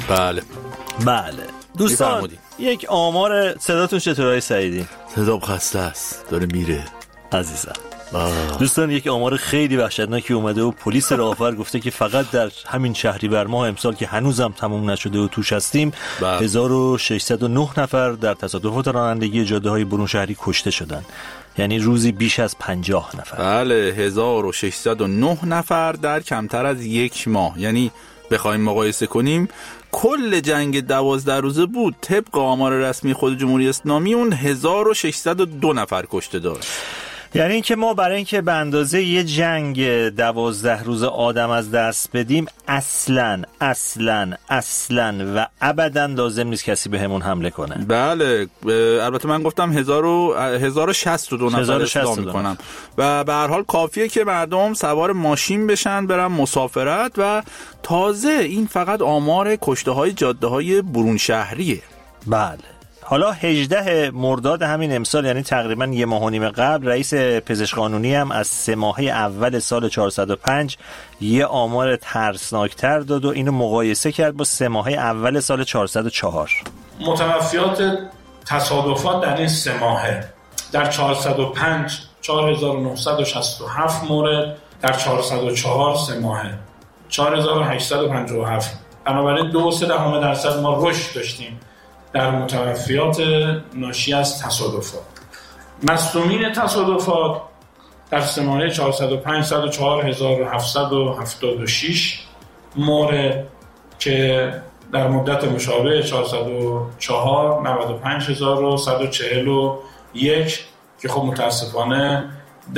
بله دوستان، یک آمار. صداتون چطوره سعیدی؟ صدام خسته است، داره میره عزیزم. دوستان، یک آمار خیلی وحشتناکی اومده و پلیس راهور گفته که فقط در همین شهریور ماه امسال که هنوزم تموم نشده و توش هستیم 1609 نفر در تصادفات رانندگی جاده‌های برون شهری کشته شدن. یعنی روزی بیش از 50 نفر. بله، 1609 نفر در کمتر از یک ماه. یعنی بخوایم مقایسه کنیم کل جنگ 12 روزه بود طبق آمار رسمی خود جمهوری اسلامی اون 1602 نفر کشته داشت. یعنی اینکه ما برای اینکه به اندازه یه جنگ 12 روز آدم از دست بدیم اصلاً و ابداً لازم نیست کسی به همون حمله کنه. بله، البته من گفتم 1062 نفر اصلاح میکنم و به هر حال کافیه که مردم سوار ماشین بشن برن مسافرت و تازه این فقط آمار کشته های جاده های برون شهریه. بله. حالا 18 مرداد همین امسال، یعنی تقریبا یه ماه و نیم قبل، رئیس پزشک قانونی هم از 3 ماهه اول سال 405 یه آمار ترسناکتر داد و اینو مقایسه کرد با 3 ماهه اول سال 404. متوفیات تصادفات در این 3 ماهه در 405 4967 مورد، در 404 3 ماهه 4857. بنابراین 2.3% ما رشد داشتیم در متوفیات ناشی از تصادفات. مصدومین تصادفات در 3 ماهه 405 104,776 مورد که در مدت مشابه 404 95,141 که خب متاسفانه 10.2%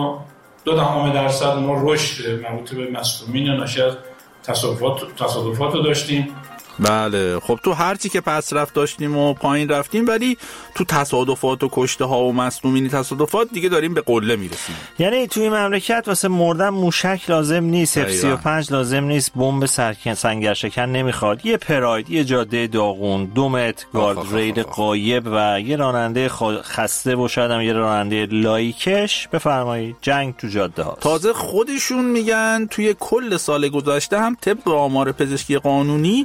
ما رشد مربوط به مصدومین ناشی از تصادفات رو داشتیم. بله، خب تو هرچی که پس رفت داشتیم و پایین رفتیم، ولی تو تصادفات و کشته ها و مصدومین تصادفات دیگه داریم به قله میرسیم. یعنی توی مملکت واسه مردن موشک لازم نیست، F35 لازم نیست، بمب سنگرشکن نمیخواد، یه پراید، یه جاده داغون، 2 متر گاردریل غایب و یه راننده خسته و شاید هم یه راننده لایکش. بفرمایید، جنگ تو جاده ها. تازه خودشون میگن توی کل سال گذشته هم طبق آمار پزشکی قانونی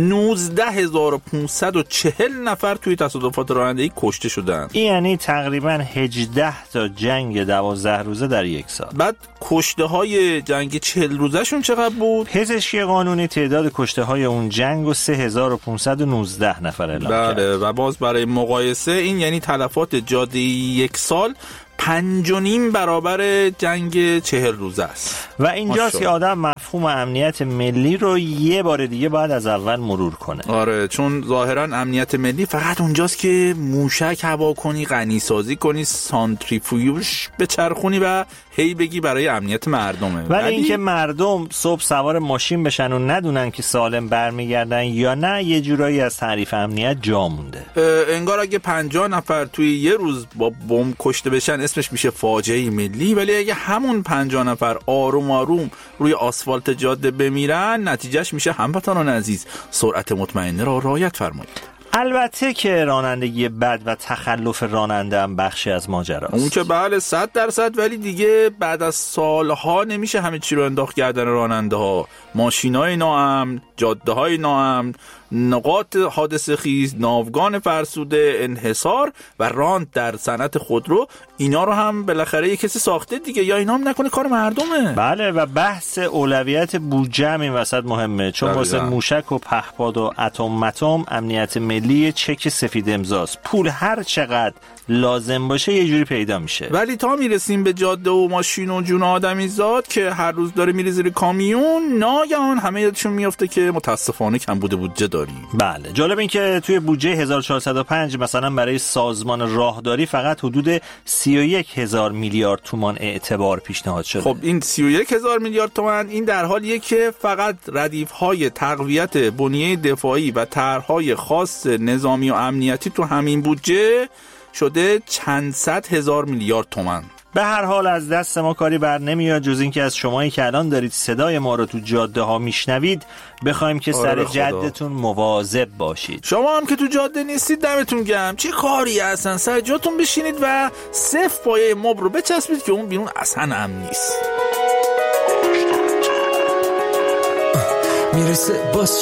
19,540 نفر توی تصادفات رانندگی کشته شدن. این یعنی تقریباً 18 تا جنگ 12 روزه در یک سال. بعد کشته های جنگ 40 روزه شون چقدر بود؟ پزشکی قانونی تعداد کشته های اون جنگ و 3,519 نفر اعلام کرد. بله، و باز برای مقایسه این یعنی تلفات جاده یک سال 5.5 برابر جنگ 40 روزه است. و اینجاست که آدم مفهوم امنیت ملی رو یه بار دیگه باید از اول مرور کنه. آره، چون ظاهرا امنیت ملی فقط اونجاست که موشک هوا کنی، غنی سازی کنی، سانتریفیوژ بچرخونی و هی بگی برای امنیت مردمه. ولی اینکه مردم صبح سوار ماشین بشن و ندونن که سالم برمیگردن یا نه، یه جورایی از تعریف امنیت جا مونده. انگار اگه 50 نفر توی یه روز با بمب کشته بشن اسمش میشه فاجعه ملی، ولی اگه همون 50 نفر آروم آروم روی آسفالت جاده بمیرن، نتیجهش میشه هموطنان عزیز سرعت مطمئنه را رعایت فرمایید. البته که رانندگی بد و تخلف راننده هم بخشی از ماجراست. اون که بله 100%، ولی دیگه بعد از سالها نمیشه همه چی رو انداخت گردن راننده ها. ماشینای ناامن، جاده های ناامن، نقاط حادثه خیز، ناوگان فرسوده، انحصار و راند در صنعت خودرو، اینا رو هم بالاخره یک کسی ساخته دیگه، یا اینا هم نکنه کار مردمه. بله، و بحث اولویت بودجه هم این وسط مهمه، چون واسه موشک و پهپاد و اتم امنیت ملی چک سفید امضاست. پول هر چقدر لازم باشه یه جوری پیدا میشه. ولی تا میرسیم به جاده و ماشین و جون آدمی زاد که هر روز داره میره زیر کامیون، ناگهان همه یادشون میافته که متاسفانه کم بوده بودجه داریم. بله، جالب این که توی بودجه 1405 مثلا برای سازمان راهداری فقط حدود 31,000 میلیارد تومان اعتبار پیشنهاد شده. خب این 31,000 میلیارد تومان این در حالیه که فقط ردیف‌های تقویت بنیه دفاعی و طرح‌های خاص نظامی و امنیتی تو همین بودجه شده چند صد هزار میلیارد تومان. به هر حال از دست ما کاری بر نمیاد جز این که از شمایی که الان دارید صدای ما رو تو جاده ها میشنوید بخوایم که سر جدتون مواظب باشید. شما هم که تو جاده نیستید دمتون گرم، چه کاری هستن، سر جاتون بشینید و صف پایه مبل رو بچسبید که اون بیرون اصلا امن نیست. میرسه باز